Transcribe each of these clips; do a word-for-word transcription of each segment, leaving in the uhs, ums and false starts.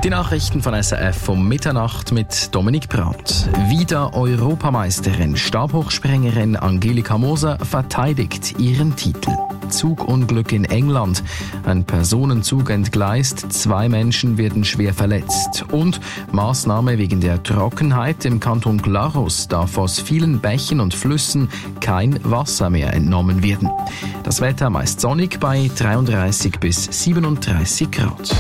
Die Nachrichten von S R F um Mitternacht mit Dominik Brandt. Wieder Europameisterin, Stabhochspringerin Angelika Moser verteidigt ihren Titel. Zugunglück in England. Ein Personenzug entgleist, zwei Menschen werden schwer verletzt. Und Maßnahme wegen der Trockenheit im Kanton Glarus darf aus vielen Bächen und Flüssen kein Wasser mehr entnommen werden. Das Wetter meist sonnig bei dreiunddreißig bis siebenunddreißig Grad.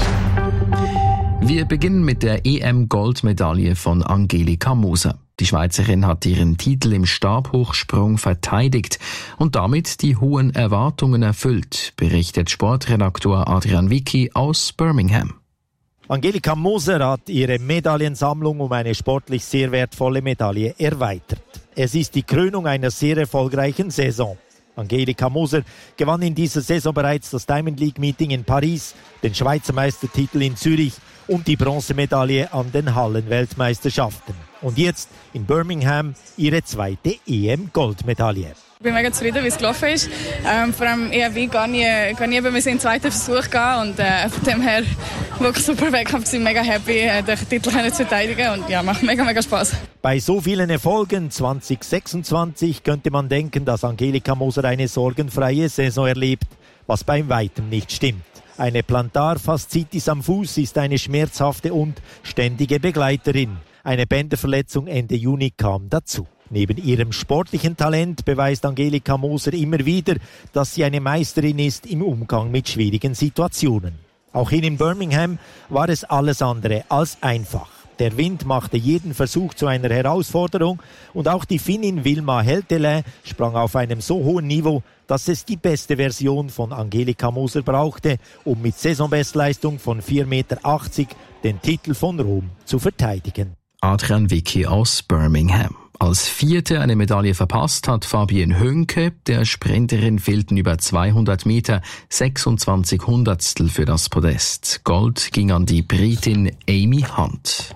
Wir beginnen mit der E M-Goldmedaille von Angelika Moser. Die Schweizerin hat ihren Titel im Stabhochsprung verteidigt und damit die hohen Erwartungen erfüllt, berichtet Sportredaktor Adrian Wicki aus Birmingham. Angelika Moser hat ihre Medaillensammlung um eine sportlich sehr wertvolle Medaille erweitert. Es ist die Krönung einer sehr erfolgreichen Saison. Angelika Moser gewann in dieser Saison bereits das Diamond League Meeting in Paris, den Schweizer Meistertitel in Zürich und die Bronzemedaille an den Hallenweltmeisterschaften. Und jetzt in Birmingham ihre zweite E M-Goldmedaille. Ich bin mega zufrieden, wie es gelaufen ist. Ähm, vor allem E M gar nie, gar nie, wenn wir in den zweiten Versuch gehen und äh, von dem her wirklich super Wettkampf. Ich bin mega happy, äh, den Titel zu verteidigen und ja, macht mega, mega Spaß. Bei so vielen Erfolgen zwanzig sechsundzwanzig könnte man denken, dass Angelika Moser eine sorgenfreie Saison erlebt, was bei weitem nicht stimmt. Eine Plantarfaszitis am Fuß ist eine schmerzhafte und ständige Begleiterin. Eine Bänderverletzung Ende Juni kam dazu. Neben ihrem sportlichen Talent beweist Angelika Moser immer wieder, dass sie eine Meisterin ist im Umgang mit schwierigen Situationen. Auch hier in Birmingham war es alles andere als einfach. Der Wind machte jeden Versuch zu einer Herausforderung und auch die Finnin Wilma Heltelä sprang auf einem so hohen Niveau, dass es die beste Version von Angelika Moser brauchte, um mit Saisonbestleistung von vier Meter achtzig den Titel von Rom zu verteidigen. Adrian Wicki aus Birmingham. Als Vierte eine Medaille verpasst hat Fabienne Hönke. Der Sprinterin fehlten über zweihundert Meter, sechsundzwanzig Hundertstel für das Podest. Gold ging an die Britin Amy Hunt.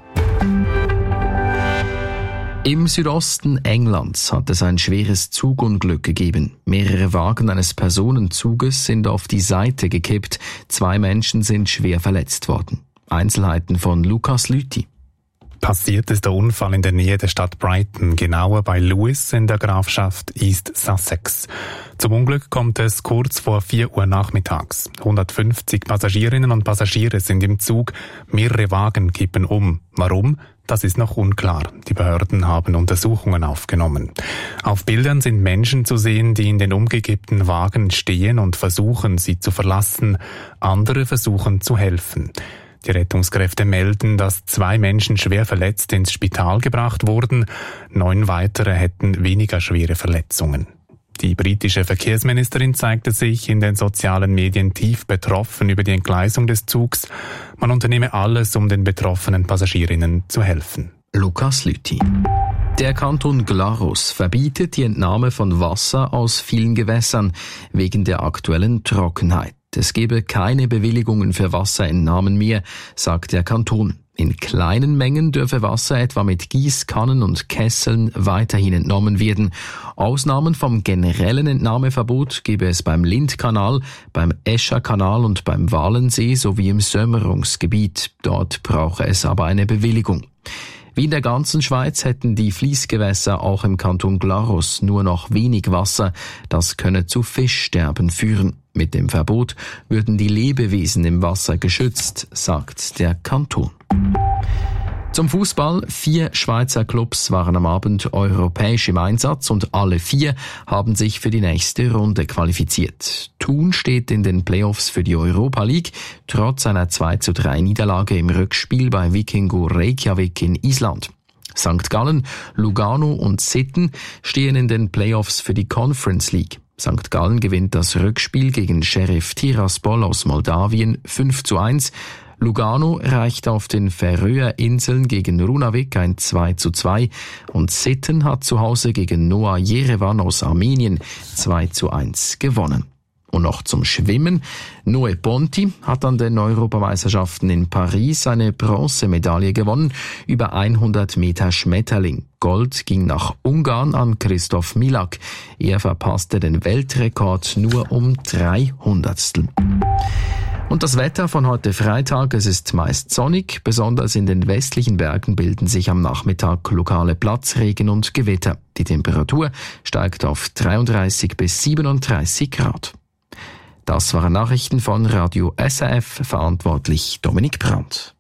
Im Südosten Englands hat es ein schweres Zugunglück gegeben. Mehrere Wagen eines Personenzuges sind auf die Seite gekippt. Zwei Menschen sind schwer verletzt worden. Einzelheiten von Lukas Lüthi. Passiert ist der Unfall in der Nähe der Stadt Brighton, genauer bei Lewis in der Grafschaft East Sussex. Zum Unglück kommt es kurz vor vier Uhr nachmittags. hundertfünfzig Passagierinnen und Passagiere sind im Zug, mehrere Wagen kippen um. Warum? Das ist noch unklar. Die Behörden haben Untersuchungen aufgenommen. Auf Bildern sind Menschen zu sehen, die in den umgekippten Wagen stehen und versuchen, sie zu verlassen. Andere versuchen zu helfen. Die Rettungskräfte melden, dass zwei Menschen schwer verletzt ins Spital gebracht wurden. Neun weitere hätten weniger schwere Verletzungen. Die britische Verkehrsministerin zeigte sich in den sozialen Medien tief betroffen über die Entgleisung des Zugs. Man unternehme alles, um den betroffenen Passagierinnen zu helfen. Lukas Lüthi. Der Kanton Glarus verbietet die Entnahme von Wasser aus vielen Gewässern wegen der aktuellen Trockenheit. Es gebe keine Bewilligungen für Wasserentnahmen mehr, sagt der Kanton. In kleinen Mengen dürfe Wasser etwa mit Gießkannen und Kesseln weiterhin entnommen werden. Ausnahmen vom generellen Entnahmeverbot gebe es beim Lindkanal, beim Escherkanal und beim Walensee sowie im Sömmerungsgebiet. Dort brauche es aber eine Bewilligung. Wie in der ganzen Schweiz hätten die Fließgewässer auch im Kanton Glarus nur noch wenig Wasser. Das könne zu Fischsterben führen. Mit dem Verbot würden die Lebewesen im Wasser geschützt, sagt der Kanton. Zum Fußball. Vier Schweizer Clubs waren am Abend europäisch im Einsatz und alle vier haben sich für die nächste Runde qualifiziert. Thun steht in den Playoffs für die Europa League, trotz einer zwei zu drei Niederlage im Rückspiel bei Vikingur Reykjavik in Island. Sankt Gallen, Lugano und Sitten stehen in den Playoffs für die Conference League. Sankt Gallen gewinnt das Rückspiel gegen Sheriff Tiraspol aus Moldawien fünf zu eins. Lugano reicht auf den Färöerinseln gegen Runavik ein zwei zu zwei und Sitten hat zu Hause gegen Noah Yerevan aus Armenien zwei zu eins gewonnen. Und noch zum Schwimmen. Noe Ponti hat an den Europameisterschaften in Paris eine Bronzemedaille gewonnen über hundert Meter Schmetterling. Gold ging nach Ungarn an Christoph Milak. Er verpasste den Weltrekord nur um drei Hundertstel. Und das Wetter von heute Freitag, es ist meist sonnig, besonders in den westlichen Bergen bilden sich am Nachmittag lokale Platzregen und Gewitter. Die Temperatur steigt auf dreiunddreißig bis siebenunddreißig Grad. Das waren Nachrichten von Radio S R F, verantwortlich Dominik Brandt.